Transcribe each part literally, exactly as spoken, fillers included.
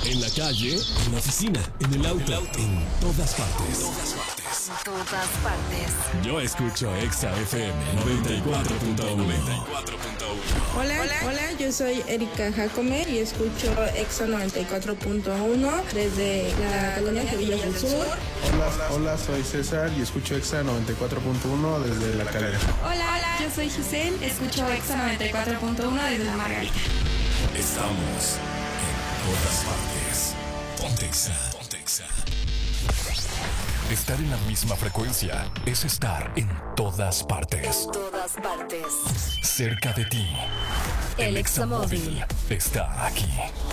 En la calle, en la oficina, en el auto, en todas partes. En todas partes. Yo escucho Exa F M noventa y cuatro punto uno. Hola, hola, hola, yo soy Erika Jacome y escucho Exa noventa y cuatro punto uno desde la colonia Sevilla del Sur. Hola, hola, soy César y escucho Exa noventa y cuatro punto uno desde la cadena. Hola, hola, yo soy Giselle, escucho Exa noventa y cuatro punto uno desde la Margarita. Estamos en todas partes. Ponte Exa. Ponte Exa. Estar en la misma frecuencia es estar en todas partes. En todas partes. Cerca de ti. El Examóvil está aquí.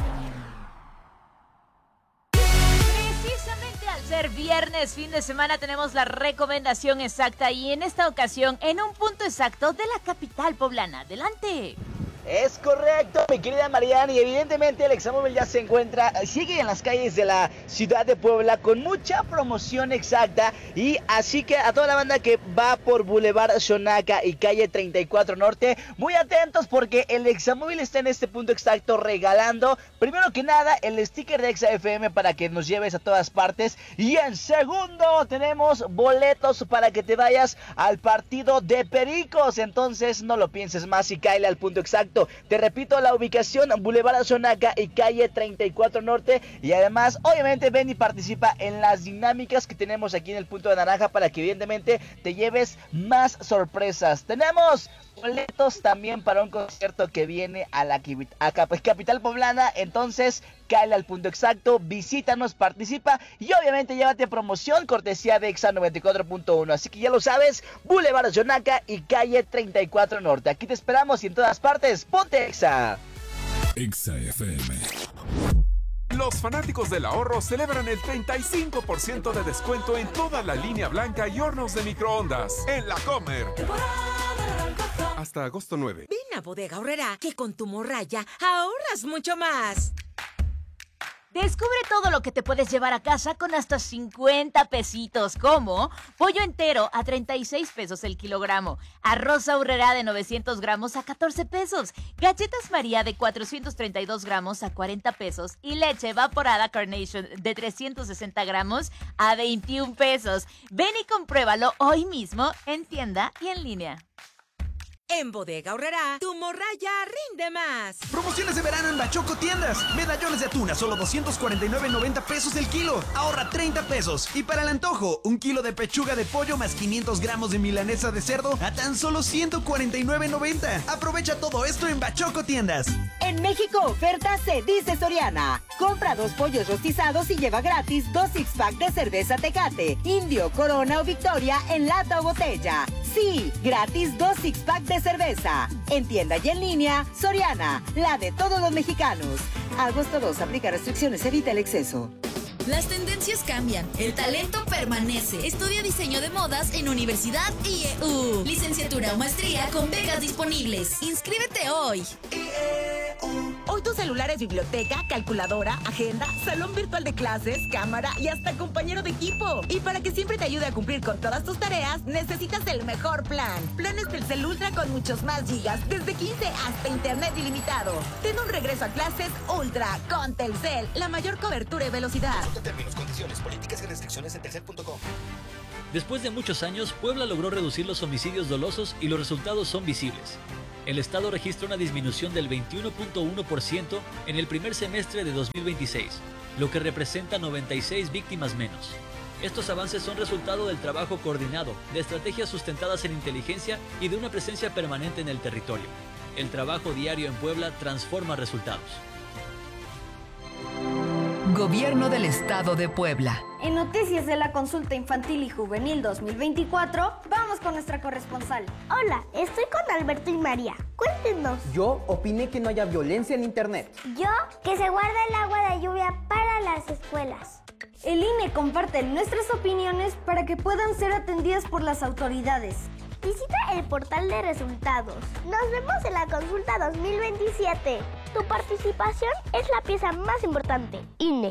Precisamente al ser viernes, fin de semana, tenemos la recomendación exacta y en esta ocasión en un punto exacto de la capital poblana. Adelante. Es correcto, mi querida Mariana, y evidentemente el Examóvil ya se encuentra, sigue en las calles de la ciudad de Puebla con mucha promoción exacta, y así que a toda la banda que va por Boulevard Xonaca y calle treinta y cuatro Norte, muy atentos porque el Examóvil está en este punto exacto regalando, primero que nada, el sticker de Exa F M para que nos lleves a todas partes, y en segundo tenemos boletos para que te vayas al partido de Pericos, entonces no lo pienses más y cáele al punto exacto. Te repito la ubicación, Boulevard Xonaca y calle treinta y cuatro Norte. Y además, obviamente, ven y participa en las dinámicas que tenemos aquí en el punto de naranja para que evidentemente te lleves más sorpresas. Tenemos boletos también para un concierto que viene a la a capital poblana. Entonces, cáele al punto exacto, visítanos, participa y obviamente llévate promoción cortesía de Exa noventa y cuatro punto uno. Así que ya lo sabes, Boulevard Xonaca y calle treinta y cuatro Norte. Aquí te esperamos y en todas partes, ponte Exa. Exa F M. Los fanáticos del ahorro celebran el treinta y cinco por ciento de descuento en toda la línea blanca y hornos de microondas en La Comer. Hasta agosto nueve. Ven a Bodega Aurrerá, que con tu morralla ahorras mucho más. Descubre todo lo que te puedes llevar a casa con hasta cincuenta pesitos, como pollo entero a treinta y seis pesos el kilogramo, arroz Aurrerá de novecientos gramos a catorce pesos, galletas María de cuatrocientos treinta y dos gramos a cuarenta pesos y leche evaporada Carnation de trescientos sesenta gramos a veintiún pesos. Ven y compruébalo hoy mismo en tienda y en línea. En Bodega Aurrerá, tu morralla rinde más. Promociones de verano en Bachoco Tiendas. Medallones de atún a solo doscientos cuarenta y nueve noventa pesos el kilo. Ahorra treinta pesos. Y para el antojo, un kilo de pechuga de pollo más quinientos gramos de milanesa de cerdo a tan solo ciento cuarenta y nueve noventa. Aprovecha todo esto en Bachoco Tiendas. En México, oferta se dice Soriana. Compra dos pollos rostizados y lleva gratis dos six-pack de cerveza Tecate, Indio, Corona o Victoria en lata o botella. Sí, gratis dos six-pack de cerveza. En tienda y en línea, Soriana, la de todos los mexicanos. Agosto dos, aplica restricciones, evita el exceso. Las tendencias cambian, el talento permanece. Estudia diseño de modas en Universidad I E U. Licenciatura o maestría con becas disponibles. Inscríbete hoy. I E U. Hoy tu celular es biblioteca, calculadora, agenda, salón virtual de clases, cámara y hasta compañero de equipo. Y para que siempre te ayude a cumplir con todas tus tareas, necesitas el mejor plan. Planes Telcel Ultra con muchos más gigas, desde quince hasta internet ilimitado. Ten un regreso a clases Ultra con Telcel, la mayor cobertura y velocidad. Términos, condiciones, políticas y restricciones en telcel punto com. Después de muchos años, Puebla logró reducir los homicidios dolosos y los resultados son visibles. El Estado registra una disminución del veintiuno punto uno por ciento en el primer semestre de dos mil veintiséis, lo que representa noventa y seis víctimas menos. Estos avances son resultado del trabajo coordinado, de estrategias sustentadas en inteligencia y de una presencia permanente en el territorio. El trabajo diario en Puebla transforma resultados. Gobierno del Estado de Puebla. En noticias de la consulta infantil y juvenil dos mil veinticuatro, vamos con nuestra corresponsal. Hola, estoy con Alberto y María. Cuéntenos. Yo opiné que no haya violencia en internet. Yo, que se guarda el agua de lluvia para las escuelas. El I N E comparte nuestras opiniones para que puedan ser atendidas por las autoridades. Visita el portal de resultados. Nos vemos en la consulta dos mil veintisiete. Tu participación es la pieza más importante. I N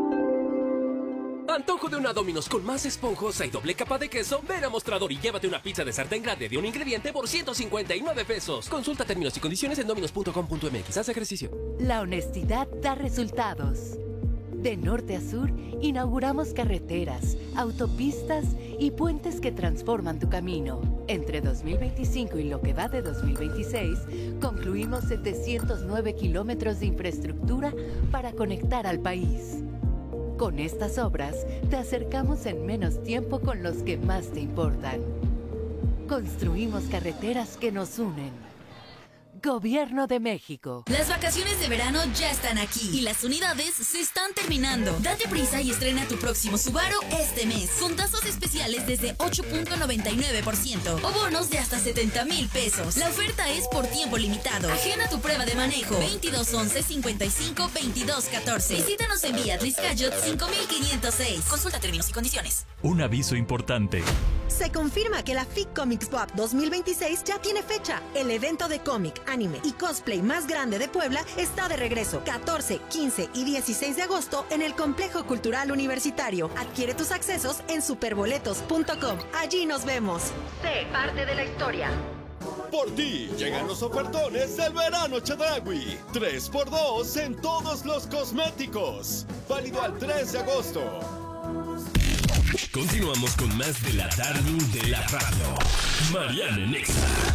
E. Antojo de una Domino's con más esponjosa y doble capa de queso. Ven a Mostrador y llévate una pizza de sartén grande de un ingrediente por ciento cincuenta y nueve pesos. Consulta términos y condiciones en dominos punto com punto m x. Haz ejercicio. La honestidad da resultados. De norte a sur, inauguramos carreteras, autopistas y puentes que transforman tu camino. Entre dos mil veinticinco y lo que va de dos mil veintiséis, concluimos setecientos nueve kilómetros de infraestructura para conectar al país. Con estas obras, te acercamos en menos tiempo con los que más te importan. Construimos carreteras que nos unen. Gobierno de México. Las vacaciones de verano ya están aquí y las unidades se están terminando. Date prisa y estrena tu próximo Subaru este mes con tasas especiales desde ocho punto noventa y nueve por ciento o bonos de hasta setenta mil pesos. La oferta es por tiempo limitado. Agenda tu prueba de manejo veintidós once cincuenta y cinco veintidós catorce. Visítanos en Vía Tliscayot cinco mil quinientos seis. Consulta términos y condiciones. Un aviso importante. Se confirma que la F I C Comics Swap dos mil veintiséis ya tiene fecha. El evento de cómic, anime y cosplay más grande de Puebla está de regreso. catorce, quince y dieciséis de agosto en el Complejo Cultural Universitario. Adquiere tus accesos en superboletos punto com. Allí nos vemos. Sé parte de la historia. Por ti llegan los ofertones del verano Chedraui. tres por dos en todos los cosméticos. Válido al tres de agosto. Continuamos con más de la tarde de la radio. Mariana en Exa.